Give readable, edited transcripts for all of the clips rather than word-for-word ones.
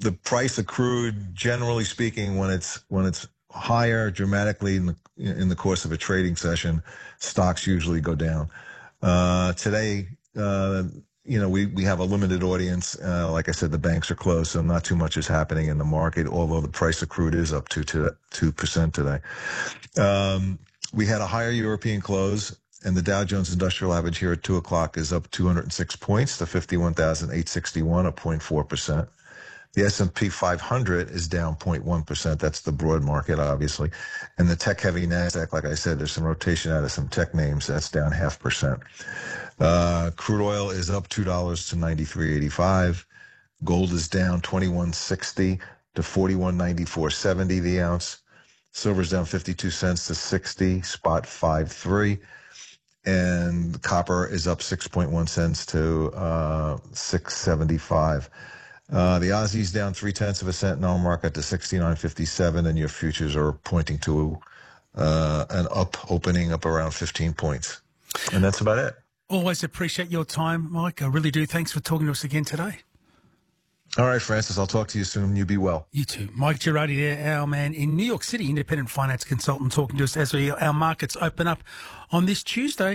the price of crude, generally speaking, when it's higher dramatically in the course of a trading session, stocks usually go down. Today, we have a limited audience. Like I said, the banks are closed, so not too much is happening in the market, although the price of crude is up to 2% today. We had a higher European close, and the Dow Jones Industrial Average here at 2 o'clock is up 206 points to 51,861, up 0.4%. The S&P 500 is down 0.1%. That's the broad market, obviously. And the tech-heavy NASDAQ, like I said, there's some rotation out of some tech names. That's down 0.5%. Crude oil is up $2 to $93.85. Gold is down $21.60 to $41.94.70 the ounce. Silver's down 52 cents to 60, spot 5.3. And copper is up 6.1 cents to 6.75. The Aussie's down 0.3 cents in our market to 69.57, and your futures are pointing to an opening up around 15 points. And that's about it. Always appreciate your time, Mike. I really do. Thanks for talking to us again today. All right, Francis, I'll talk to you soon. You be well. You too. Mike Girardi there, our man in New York City, independent finance consultant, talking to us as our markets open up on this Tuesday.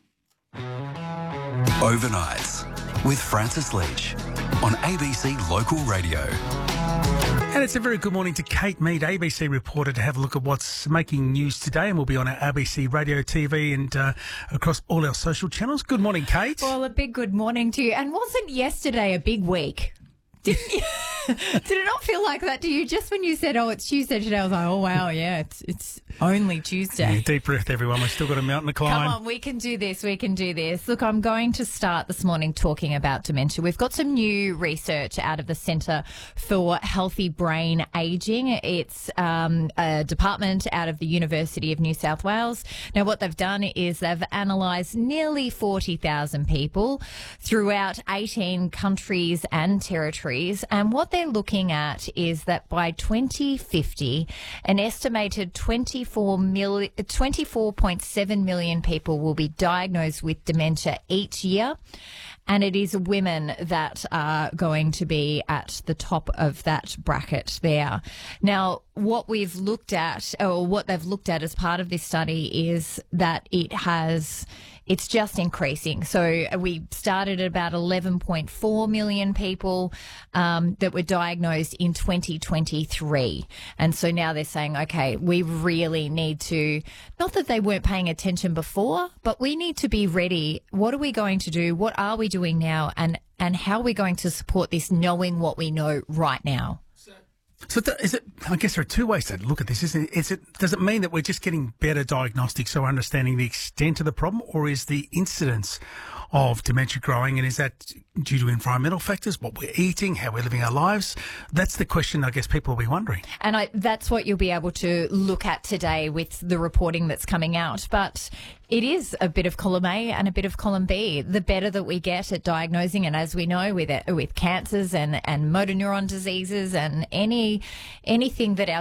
Overnights with Francis Leach on ABC Local Radio. And it's a very good morning to Kate Mead, ABC reporter, to have a look at what's making news today. And we'll be on our ABC Radio, TV and across all our social channels. Good morning, Kate. Well, a big good morning to you. And wasn't yesterday a big week? Did it not feel like that to you? Just when you said, oh, it's Tuesday today, I was like, oh, wow, yeah, it's only Tuesday. Yeah, deep breath, everyone. We've still got a mountain to climb. Come on, we can do this. We can do this. Look, I'm going to start this morning talking about dementia. We've got some new research out of the Centre for Healthy Brain Ageing. It's a department out of the University of New South Wales. Now, what they've done is they've analysed nearly 40,000 people throughout 18 countries and territories. And what they're looking at is that by 2050, an estimated 24.7 million people will be diagnosed with dementia each year. And it is women that are going to be at the top of that bracket there. Now, what we've looked at, or what they've looked at as part of this study, is that it's just increasing. So we started at about 11.4 million people that were diagnosed in 2023. And so now they're saying, okay, we really need to, not that they weren't paying attention before, but we need to be ready. What are we going to do? What are we doing now? And how are we going to support this, knowing what we know right now? So is it? I guess there are two ways to look at this, isn't it? Does it mean that we're just getting better diagnostics, so understanding the extent of the problem, or is the incidence of dementia growing, and is that due to environmental factors, what we're eating, how we're living our lives? That's the question I guess people will be wondering. And that's what you'll be able to look at today with the reporting that's coming out. But it is a bit of column A and a bit of column B. The better that we get at diagnosing, and as we know with cancers and motor neuron diseases and anything that our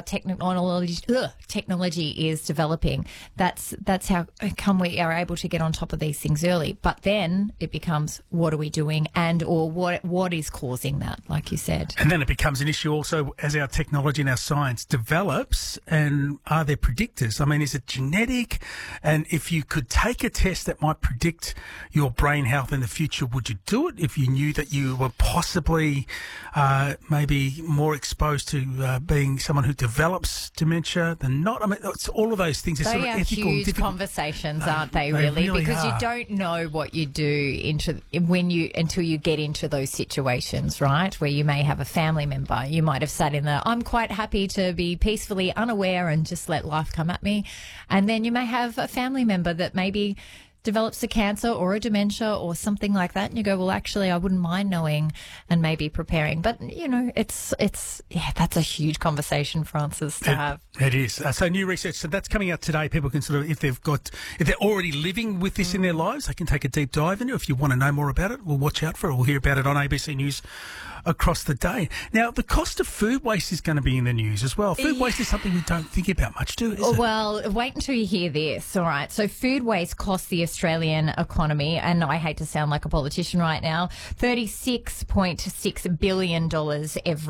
technology is developing, that's how come we are able to get on top of these things early. But then it becomes, what are we doing, or what is causing that, like you said. And then it becomes an issue also as our technology and our science develops, and are there predictors? I mean, is it genetic? And if you could take a test that might predict your brain health in the future, would you do it if you knew that you were possibly maybe more exposed to being someone who develops dementia than not? I mean, it's all of those things are sort of ethical. Huge conversations, aren't they? Really, because you don't know what you do until you get into those situations, right? Where you may have a family member, you might have sat in I'm quite happy to be peacefully unaware and just let life come at me, and then you may have a family member that maybe develops a cancer or a dementia or something like that, and you go, well, actually, I wouldn't mind knowing and maybe preparing. But, that's a huge conversation, Francis, to have. It is. So new research, so that's coming out today. People can sort of, if they're already living with this in their lives, they can take a deep dive in it. If you want to know more about it, we'll watch out for it. We'll hear about it on ABC News across the day. Now, the cost of food waste is going to be in the news as well. Food waste is something we don't think about much, is it? Well, wait until you hear this, all right? So food waste costs the Australian economy, and I hate to sound like a politician right now, $36.6 billion every